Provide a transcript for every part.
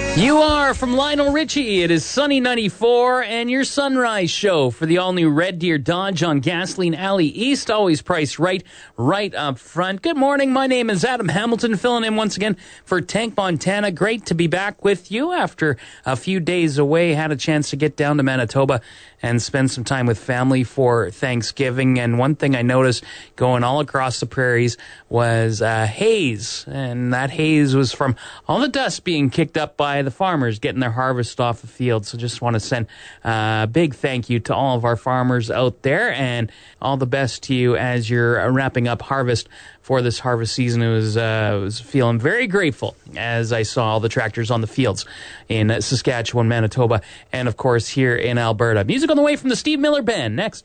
You are from Lionel Richie. It is Sunny 94 and your Sunrise Show for the all-new Red Deer Dodge on Gasoline Alley East. Always priced right up front. Good morning. My name is Adam Hamilton, filling in once again for Tank Montana. Great to be back with you after a few days away. Had a chance to get down to Manitoba and spend some time with family for Thanksgiving. And one thing I noticed going all across the prairies was haze. And that haze was from all the dust being kicked up by the farmers getting their harvest off the field. So just want to send a big thank you to all of our farmers out there and all the best to you as you're wrapping up harvest for this harvest season. It was feeling very grateful as I saw all the tractors on the fields in Saskatchewan, Manitoba, and of course here in Alberta. Music on the way from the Steve Miller Band. Next.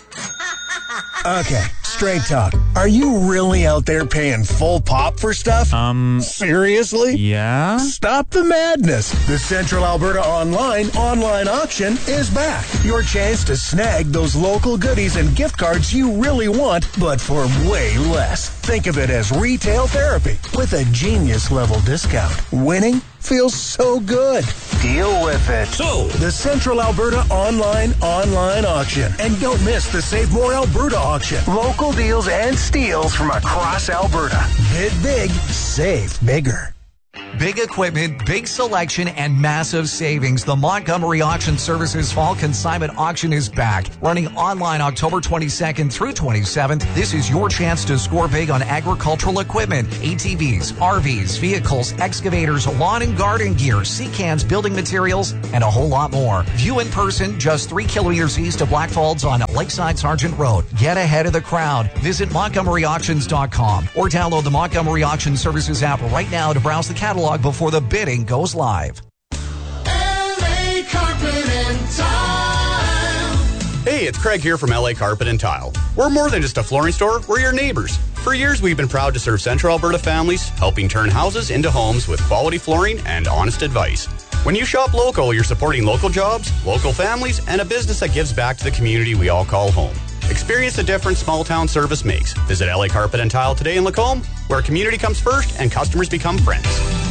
Okay, straight talk. Are you really out there paying full pop for stuff? Seriously? Yeah? Stop the madness. The Central Alberta online auction is back. Your chance to snag those local goodies and gift cards you really want, but for way less. Think of it as retail therapy with a genius-level discount. Winning feels so good. Deal with it. So, the Central Alberta online auction. And don't miss the Save More Alberta auction. Local deals and steals from across Alberta. Bid big, save bigger. Big equipment, big selection, and massive savings. The Montgomery Auction Services Fall Consignment Auction is back. Running online October 22nd through 27th, this is your chance to score big on agricultural equipment, ATVs, RVs, vehicles, excavators, lawn and garden gear, sea cans, building materials, and a whole lot more. View in person just 3 kilometers east of Blackfalds on Lakeside Sargent Road. Get ahead of the crowd. Visit MontgomeryAuctions.com or download the Montgomery Auction Services app right now to browse the catalog before the bidding goes live. LA Carpet and Tile. Hey, it's Craig here from LA Carpet and Tile. We're more than just a flooring store, we're your neighbors. For years, we've been proud to serve Central Alberta families, helping turn houses into homes with quality flooring and honest advice. When you shop local, you're supporting local jobs, local families, and a business that gives back to the community we all call home. Experience the difference small-town service makes. Visit LA Carpet and Tile today in Lacombe, where community comes first and customers become friends.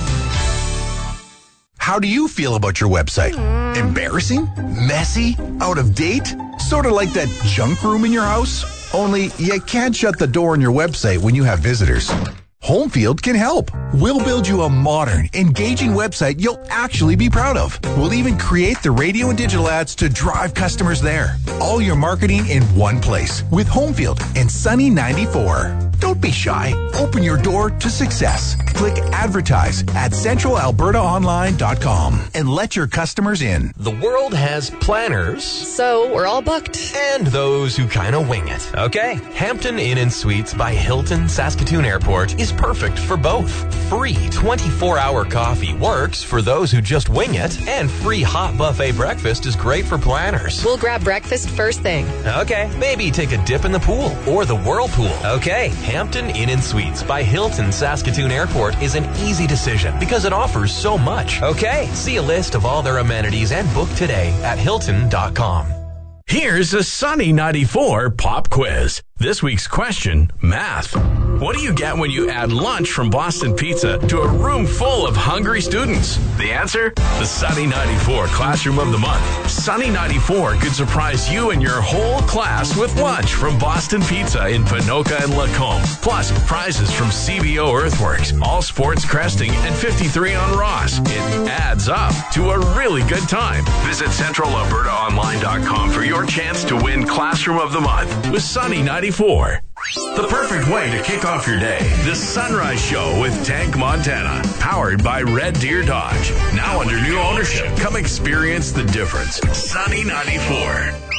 How do you feel about your website? Embarrassing? Messy? Out of date? Sort of like that junk room in your house? Only you can't shut the door on your website when you have visitors. Homefield can help. We'll build you a modern, engaging website you'll actually be proud of. We'll even create the radio and digital ads to drive customers there. All your marketing in one place with Homefield and Sunny 94. Don't be shy. Open your door to success. Click advertise at centralalbertaonline.com and let your customers in. The world has planners. So we're all booked. And those who kind of wing it. Okay. Hampton Inn & Suites by Hilton Saskatoon Airport is perfect for both. Free 24-hour coffee works for those who just wing it. And free hot buffet breakfast is great for planners. We'll grab breakfast first thing. Okay. Maybe take a dip in the pool or the whirlpool. Okay. Hampton Inn & Suites by Hilton Saskatoon Airport is an easy decision because it offers so much. Okay, see a list of all their amenities and book today at Hilton.com. Here's a Sunny 94 pop quiz. This week's question, math. What do you get when you add lunch from Boston Pizza to a room full of hungry students? The answer? The Sunny 94 Classroom of the Month. Sunny 94 could surprise you and your whole class with lunch from Boston Pizza in Ponoka and Lacombe. Plus, prizes from CBO Earthworks, All Sports Cresting, and 53 on Ross. It adds up to a really good time. Visit CentralAlbertaOnline.com for your chance to win Classroom of the Month with Sunny 94. The perfect way to kick off your day. The Sunrise Show with Tank Montana. Powered by Red Deer Dodge. Now under new ownership. Come experience the difference. Sunny 94.